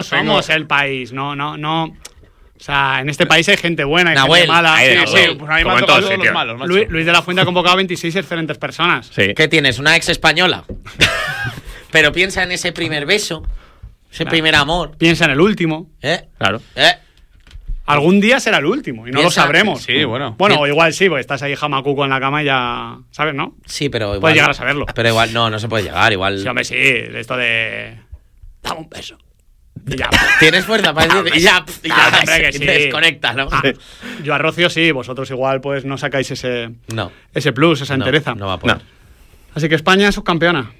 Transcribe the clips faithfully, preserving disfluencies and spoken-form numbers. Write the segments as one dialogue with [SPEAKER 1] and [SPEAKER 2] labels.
[SPEAKER 1] somos
[SPEAKER 2] tengo...
[SPEAKER 1] el país, no, no, no. O sea, en este país hay gente buena, hay
[SPEAKER 3] Nahuel,
[SPEAKER 1] gente mala.
[SPEAKER 2] Sí,
[SPEAKER 1] Sí,
[SPEAKER 2] sí,
[SPEAKER 1] sí.
[SPEAKER 2] pues a mí me
[SPEAKER 4] Como
[SPEAKER 2] han
[SPEAKER 4] en
[SPEAKER 2] tocado
[SPEAKER 4] todos
[SPEAKER 2] todos los
[SPEAKER 4] sitios.
[SPEAKER 2] malos, macho.
[SPEAKER 1] Luis, Luis de la Fuente ha convocado a veintiséis excelentes personas.
[SPEAKER 4] Sí.
[SPEAKER 3] ¿Qué tienes? ¿Una ex española? Pero piensa en ese primer beso, ese
[SPEAKER 1] Claro.
[SPEAKER 3] primer amor.
[SPEAKER 1] Piensa en el último.
[SPEAKER 3] ¿Eh?
[SPEAKER 4] Claro.
[SPEAKER 3] ¿Eh?
[SPEAKER 1] Algún día será el último y no lo
[SPEAKER 3] Piensa-
[SPEAKER 1] sabremos.
[SPEAKER 2] Sí, bueno.
[SPEAKER 1] Bueno,
[SPEAKER 3] Bien.
[SPEAKER 1] o igual sí, porque estás ahí jamacuco en la cama y ya. ¿Sabes, no?
[SPEAKER 3] Sí, pero igual...
[SPEAKER 1] Puedes llegar a saberlo.
[SPEAKER 3] Pero igual, no, no se puede llegar, igual...
[SPEAKER 1] Sí, hombre, sí. De esto de. Dame un beso. Y ya.
[SPEAKER 3] Tienes fuerza para decir... Y ya, y ya,
[SPEAKER 1] Ah, hombre, que
[SPEAKER 3] y
[SPEAKER 1] sí.
[SPEAKER 3] te desconecta, ¿no?
[SPEAKER 1] Ah, yo a Rocío sí, vosotros igual pues no sacáis ese,
[SPEAKER 3] No.
[SPEAKER 1] ese plus, esa
[SPEAKER 3] no,
[SPEAKER 1] entereza.
[SPEAKER 3] No va a poder.
[SPEAKER 4] No.
[SPEAKER 1] Así que España es subcampeona.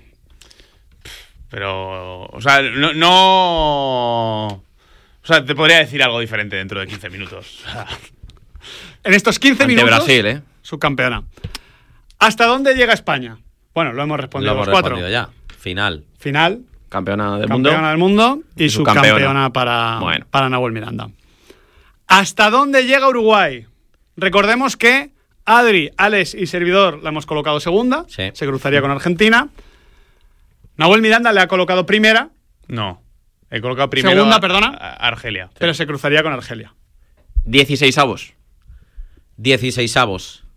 [SPEAKER 2] Pero, o sea, no, no... O sea, te podría decir algo diferente dentro de quince minutos. O sea,
[SPEAKER 1] En estos quince
[SPEAKER 4] Ante
[SPEAKER 1] minutos,
[SPEAKER 4] Brasil, ¿eh?
[SPEAKER 1] subcampeona. ¿Hasta dónde llega España? Bueno, lo hemos
[SPEAKER 3] Lo
[SPEAKER 1] respondido
[SPEAKER 3] hemos
[SPEAKER 1] los cuatro.
[SPEAKER 3] respondido ya. Final.
[SPEAKER 1] Final,
[SPEAKER 4] Campeona del
[SPEAKER 1] campeona
[SPEAKER 4] mundo.
[SPEAKER 1] del mundo y,
[SPEAKER 4] Y
[SPEAKER 1] subcampeona,
[SPEAKER 4] subcampeona.
[SPEAKER 1] para,
[SPEAKER 4] Bueno.
[SPEAKER 1] para Nahuel Miranda. ¿Hasta dónde llega Uruguay? Recordemos que Adri, Alex y servidor la hemos colocado segunda.
[SPEAKER 3] Sí.
[SPEAKER 1] Se cruzaría con Argentina. Nahuel Miranda le ha colocado primera,
[SPEAKER 2] no. He colocado primero
[SPEAKER 1] Segunda,
[SPEAKER 2] a-
[SPEAKER 1] perdona.
[SPEAKER 2] a Argelia.
[SPEAKER 1] pero se cruzaría con Argelia.
[SPEAKER 4] dieciséis avos.
[SPEAKER 3] Dieciseisavos.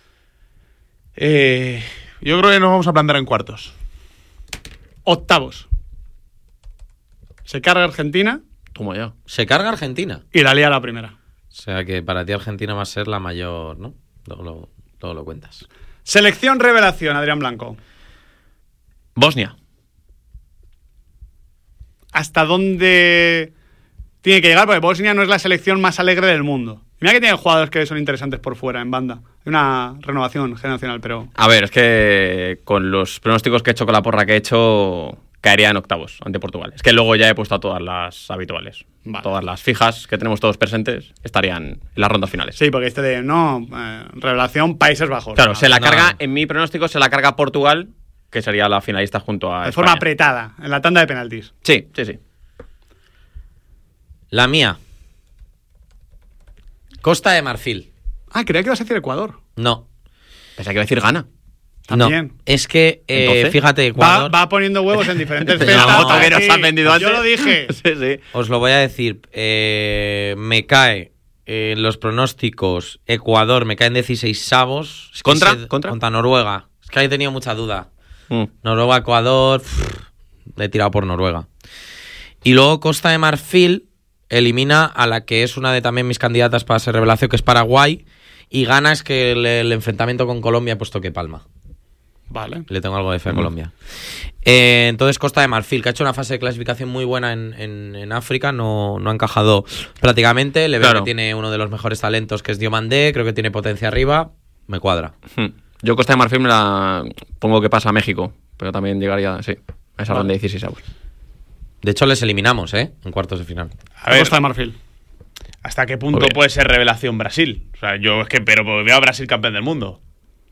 [SPEAKER 2] Eh, yo creo que nos vamos a plantar en cuartos.
[SPEAKER 1] Octavos. Se carga Argentina
[SPEAKER 4] Toma ya.
[SPEAKER 3] Se carga Argentina.
[SPEAKER 1] y la lía la primera.
[SPEAKER 3] O sea que para ti Argentina va a ser la mayor, ¿no? Luego lo, luego lo cuentas.
[SPEAKER 1] Selección revelación, Adrián Blanco.
[SPEAKER 4] Bosnia.
[SPEAKER 1] ¿Hasta dónde tiene que llegar? Porque Bosnia no es la selección más alegre del mundo. Mira que tiene jugadores que son interesantes por fuera, en banda. Hay una renovación generacional, pero...
[SPEAKER 4] A ver, es que con los pronósticos que he hecho, con la porra que he hecho, caería en octavos ante Portugal. Es que luego ya he puesto a todas las habituales.
[SPEAKER 1] Vale.
[SPEAKER 4] Todas las fijas que tenemos todos presentes estarían en las rondas finales.
[SPEAKER 1] Sí, porque este de, no, eh, revelación, Países Bajos.
[SPEAKER 4] Claro,
[SPEAKER 1] No,
[SPEAKER 4] se la
[SPEAKER 3] no.
[SPEAKER 4] carga, en mi pronóstico, se la carga Portugal, que sería la finalista junto a
[SPEAKER 1] de
[SPEAKER 4] España.
[SPEAKER 1] forma apretada, en la tanda de penaltis.
[SPEAKER 4] Sí, sí, sí.
[SPEAKER 3] La mía. Costa de Marfil.
[SPEAKER 1] Ah, creía que ibas a decir Ecuador.
[SPEAKER 3] No.
[SPEAKER 4] Pensaba que iba a decir Ghana.
[SPEAKER 1] También.
[SPEAKER 3] No. Es que, eh,
[SPEAKER 4] Entonces,
[SPEAKER 3] fíjate,
[SPEAKER 1] Va,
[SPEAKER 3] Ecuador...
[SPEAKER 1] va poniendo huevos en diferentes
[SPEAKER 3] No,
[SPEAKER 1] cestas.
[SPEAKER 3] tú que
[SPEAKER 4] nos
[SPEAKER 1] Sí,
[SPEAKER 4] has vendido
[SPEAKER 1] Yo
[SPEAKER 4] antes.
[SPEAKER 1] lo dije.
[SPEAKER 4] Sí, sí.
[SPEAKER 3] Os lo voy a decir. eh, me cae eh, en los pronósticos Ecuador, me caen dieciseisavos. Es que
[SPEAKER 4] ¿Contra?
[SPEAKER 3] ese-
[SPEAKER 4] ¿Contra?
[SPEAKER 3] Contra Noruega. Es que ahí he tenido mucha duda.
[SPEAKER 4] Mm.
[SPEAKER 3] Noruega, Ecuador. pff, le he tirado por Noruega. Y luego Costa de Marfil elimina a la que es una de también mis candidatas para ser revelación, que es Paraguay. Y gana es que el, el enfrentamiento con Colombia he puesto que palma.
[SPEAKER 1] Vale.
[SPEAKER 3] Le tengo algo de fe a Colombia. Eh, entonces, Costa de Marfil, que ha hecho una fase de clasificación muy buena en, en- en África, no, no ha encajado prácticamente. Le veo
[SPEAKER 4] Claro.
[SPEAKER 3] que tiene uno de los mejores talentos, que es Diomandé. Creo que tiene potencia arriba. Me cuadra.
[SPEAKER 4] Mm. Yo Costa de Marfil me la pongo que pasa a México, pero también llegaría, sí, a esa
[SPEAKER 1] Vale.
[SPEAKER 4] ronda de dieciséis avos.
[SPEAKER 3] De hecho, les eliminamos, ¿eh? En cuartos de final.
[SPEAKER 2] A ver,
[SPEAKER 1] Costa de Marfil.
[SPEAKER 2] ¿hasta qué punto
[SPEAKER 4] Muy bien.
[SPEAKER 2] puede ser revelación Brasil? O sea, yo es que, pero veo a Brasil campeón del mundo.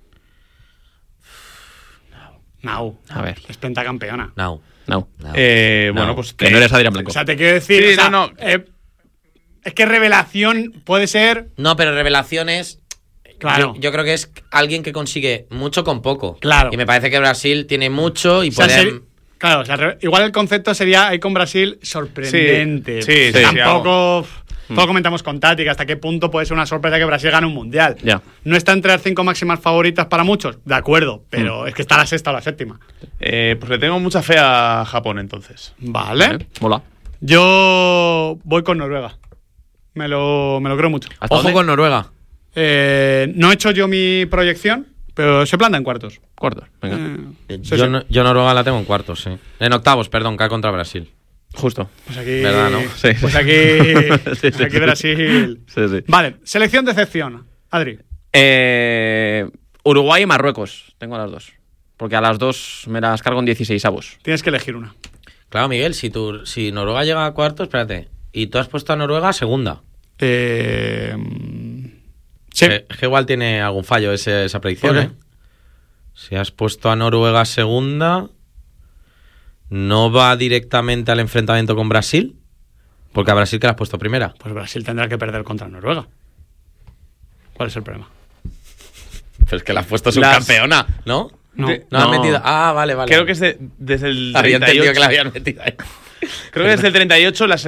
[SPEAKER 1] Nau.
[SPEAKER 4] A ver.
[SPEAKER 1] Es pentacampeona.
[SPEAKER 3] No.
[SPEAKER 4] No.
[SPEAKER 3] no.
[SPEAKER 2] Eh,
[SPEAKER 3] No.
[SPEAKER 2] Bueno, pues
[SPEAKER 4] Que no eres Adrián Blanco.
[SPEAKER 1] O sea, te quiero decir...
[SPEAKER 2] Sí,
[SPEAKER 1] o sea,
[SPEAKER 2] no, no.
[SPEAKER 1] eh, es que revelación puede ser...
[SPEAKER 3] No, pero revelaciones.
[SPEAKER 1] Claro.
[SPEAKER 3] Yo, yo creo que es alguien que consigue mucho con poco.
[SPEAKER 1] Claro.
[SPEAKER 3] Y me parece que Brasil tiene mucho y
[SPEAKER 1] O sea,
[SPEAKER 3] puede.
[SPEAKER 1] ser- claro, o sea, re- igual el concepto sería ahí con Brasil sorprendente.
[SPEAKER 2] Sí, sí, sí,
[SPEAKER 1] Tampoco... Todo comentamos con Tati, que hasta qué punto puede ser una sorpresa que Brasil gane un mundial.
[SPEAKER 4] Ya.
[SPEAKER 1] No está entre las cinco máximas favoritas para muchos, de acuerdo, pero es que está la sexta o la séptima.
[SPEAKER 2] Eh, pues le tengo mucha fe a Japón entonces.
[SPEAKER 1] Vale.
[SPEAKER 4] Vale, mola.
[SPEAKER 1] Yo voy con Noruega. Me lo, me lo creo mucho.
[SPEAKER 4] ¿Hasta
[SPEAKER 3] Ojo
[SPEAKER 4] dónde?
[SPEAKER 3] con Noruega.
[SPEAKER 1] Eh, no he hecho yo mi proyección, pero se planta en cuartos.
[SPEAKER 4] Cuartos, venga.
[SPEAKER 1] Eh, sí,
[SPEAKER 3] yo,
[SPEAKER 1] sí.
[SPEAKER 3] no- yo Noruega la tengo en cuartos, sí. En octavos, perdón, cae contra Brasil.
[SPEAKER 4] Justo.
[SPEAKER 1] Pues aquí,
[SPEAKER 3] ¿Verdad, no?
[SPEAKER 4] Sí,
[SPEAKER 1] pues
[SPEAKER 4] sí.
[SPEAKER 1] aquí,
[SPEAKER 4] Sí, sí,
[SPEAKER 1] aquí
[SPEAKER 4] sí.
[SPEAKER 1] Brasil.
[SPEAKER 4] Sí, sí.
[SPEAKER 1] Vale, selección de excepción. Adri.
[SPEAKER 4] Eh, Uruguay y Marruecos. Tengo a las dos. Porque a las dos me las cargo en dieciséis avos.
[SPEAKER 1] Tienes que elegir una.
[SPEAKER 3] Claro, Miguel, si, tú, si Noruega llega a cuartos, espérate. Y tú has puesto a Noruega a segunda.
[SPEAKER 1] Eh, sí.
[SPEAKER 3] Que- Es que igual tiene algún fallo ese- esa predicción,
[SPEAKER 1] ¿Por qué?
[SPEAKER 3] ¿eh? Si has puesto a Noruega segunda, no va directamente al enfrentamiento con Brasil, porque a Brasil que la has puesto primera.
[SPEAKER 1] Pues Brasil tendrá que perder contra Noruega. ¿Cuál es el problema?
[SPEAKER 3] Pero es que la has puesto
[SPEAKER 2] Las-
[SPEAKER 3] subcampeona, ¿no?
[SPEAKER 1] No.
[SPEAKER 2] De-
[SPEAKER 3] No, has
[SPEAKER 4] No.
[SPEAKER 3] metido. Ah, vale, vale.
[SPEAKER 2] Creo que es de- desde el
[SPEAKER 3] Había
[SPEAKER 2] treinta y
[SPEAKER 3] entendido
[SPEAKER 2] ocho.
[SPEAKER 3] que la habían metido ahí.
[SPEAKER 2] Creo que desde el treinta y ocho las